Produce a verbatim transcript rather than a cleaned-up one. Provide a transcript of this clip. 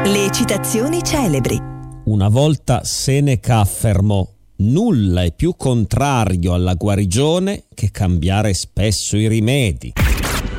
Le citazioni celebri. Una volta Seneca affermò: nulla è più contrario alla guarigione che cambiare spesso i rimedi.